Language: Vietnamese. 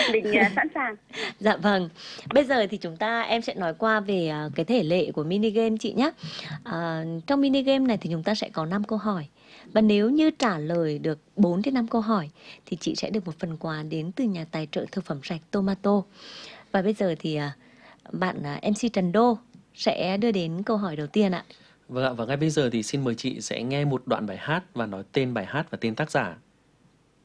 Mình sẵn sàng. Dạ vâng. Bây giờ thì em sẽ nói qua về cái thể lệ của mini game chị nhé. Trong mini game này thì chúng ta sẽ có 5 câu hỏi. Và nếu như trả lời được 4 đến 5 câu hỏi thì chị sẽ được một phần quà đến từ nhà tài trợ thực phẩm sạch Tomato. Và bây giờ thì bạn MC Trần Đô sẽ đưa đến câu hỏi đầu tiên ạ. Vâng ạ, và ngay bây giờ thì xin mời chị sẽ nghe một đoạn bài hát và nói tên bài hát và tên tác giả.